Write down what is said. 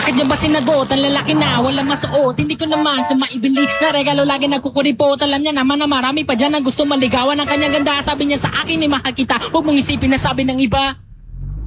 Bakit niya ba sinagot? Ang lalaki na wala masuot. Hindi ko naman sa maibili na regalo lagi nagkukuripot. Alam niya naman na marami pa dyan ang gusto maligawan ng kanyang ganda. Sabi niya sa akin ay mahal kita, huwag mong isipin na sabi ng iba.